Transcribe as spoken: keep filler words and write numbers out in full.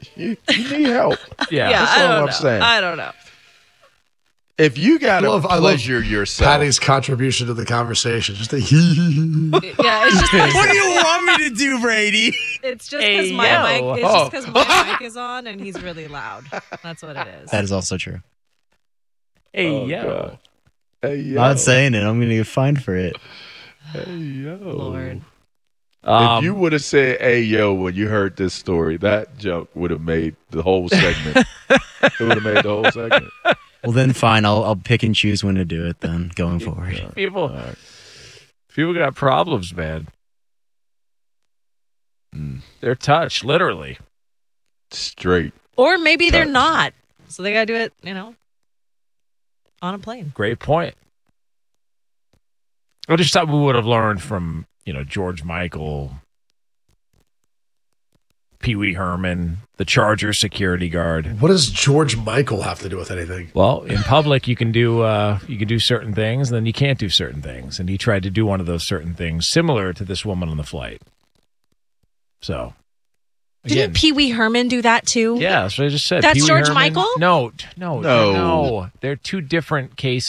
You, you need help. Yeah, yeah that's I all don't I'm know. saying. I don't know. If you got to I love, I love pleasure yourself. Patty's contribution to the conversation. Just a hee. Yeah, it's just What do you want me to do, Brady? it's just Hey, because my yo. mic it's Oh. just because my mic is on and he's really loud. That's what it is. That is also true. Hey, Oh, yo. God. Hey, yo. Not saying it. I'm going to get fined for it. Hey, yo. Lord. Um, If you would have said, hey, yo, when you heard this story, that joke would have made the whole segment. It would have made the whole segment. Well, then fine. I'll I'll pick and choose when to do it then going forward. people, right. people got problems, man. Mm. They're touched, literally. Straight. Or maybe they're Touch. not. So they gotta do it, you know, on a plane. Great point. I just thought we would have learned from, you know, George Michael, Pee Wee Herman, the Chargers security guard. What does George Michael have to do with anything? Well, in public, you can do uh, you can do certain things, and then you can't do certain things. And he tried to do one of those certain things, similar to this woman on the flight. So, again, Didn't Pee Wee Herman do that too? yeah, that's what I just said. That's Pee Wee George Herman- Michael? No, no, No. no. They're two different cases.